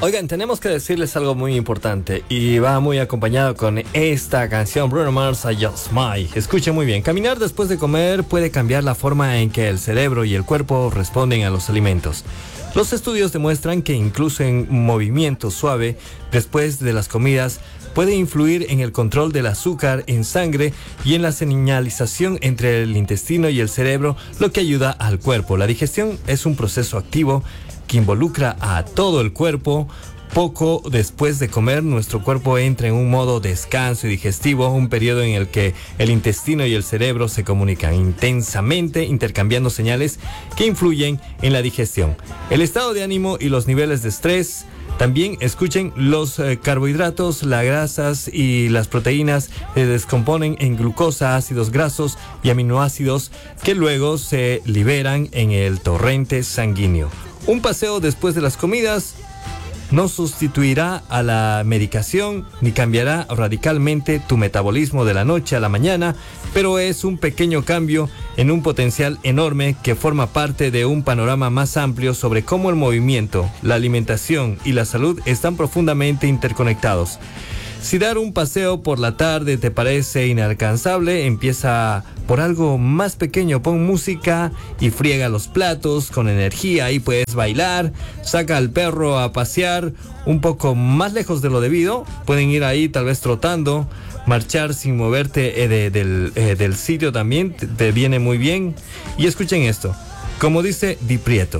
Oigan, tenemos que decirles algo muy importante y va muy acompañado con esta canción Bruno Mars, I Just Might. Escuchen muy bien, caminar después de comer puede cambiar la forma en que el cerebro y el cuerpo responden a los alimentos. Los estudios demuestran que incluso en movimiento suave después de las comidas puede influir en el control del azúcar en sangre y en la señalización entre el intestino y el cerebro, lo que ayuda al cuerpo. La digestión es un proceso activo que involucra a todo el cuerpo. Poco después de comer, nuestro cuerpo entra en un modo descanso y digestivo, un periodo en el que el intestino y el cerebro se comunican intensamente, intercambiando señales que influyen en la digestión. El estado de ánimo y los niveles de estrés. También escuchen, los carbohidratos, las grasas y las proteínas se descomponen en glucosa, ácidos grasos y aminoácidos que luego se liberan en el torrente sanguíneo. Un paseo después de las comidas no sustituirá a la medicación ni cambiará radicalmente tu metabolismo de la noche a la mañana, pero es un pequeño cambio en un potencial enorme que forma parte de un panorama más amplio sobre cómo el movimiento, la alimentación y la salud están profundamente interconectados. Si dar un paseo por la tarde te parece inalcanzable, empieza por algo más pequeño. Pon música y friega los platos con energía. Ahí puedes bailar, saca al perro a pasear un poco más lejos de lo debido. Pueden ir ahí tal vez trotando, marchar sin moverte del sitio también, te viene muy bien. Y escuchen esto, como dice Di Prieto,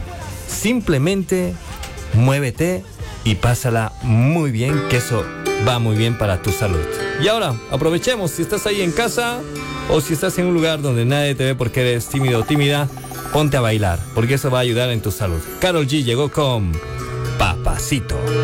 simplemente muévete y pásala muy bien, que eso va muy bien para tu salud. Y ahora, aprovechemos, si estás ahí en casa o si estás en un lugar donde nadie te ve porque eres tímido o tímida, ponte a bailar, porque eso va a ayudar en tu salud. Karol G llegó con Papacito.